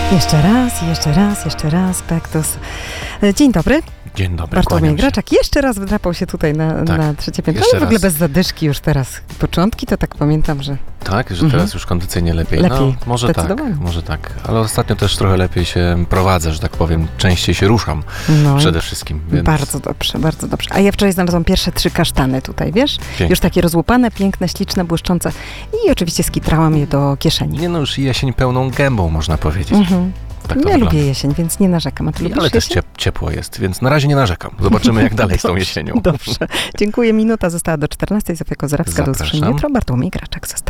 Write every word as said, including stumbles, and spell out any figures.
Jeszcze raz, jeszcze raz, jeszcze raz, Pektos. Dzień dobry. Dzień dobry, Bartłomiej Graczak jeszcze raz wdrapał się tutaj na, tak, na trzecie piętro, ale w ogóle raz. Bez zadyszki już teraz. Początki to tak pamiętam, że... Tak, że mhm. teraz już kondycyjnie lepiej. Lepiej, no, może tak, może tak. Ale ostatnio też trochę lepiej się prowadzę, że tak powiem. Częściej się ruszam no, przede wszystkim. Więc... Bardzo dobrze, bardzo dobrze. A ja wczoraj znalazłam pierwsze trzy kasztany tutaj, wiesz? Pięknie. Już takie rozłupane, piękne, śliczne, błyszczące. I oczywiście skitrałam je do kieszeni. Nie no, już jesień pełną gębą, można powiedzieć. Mhm. Tak ja wygląda. lubię jesień, więc nie narzekam. A ty lubisz Ale też jesień? ciepło jest, więc na razie nie narzekam. Zobaczymy, jak dalej z tą jesienią. Dobrze. Dziękuję. Minuta została do czternastej. Zofia Kozrawska. Do usłyszenia jutro. Bartłomiej Graczak zostaje.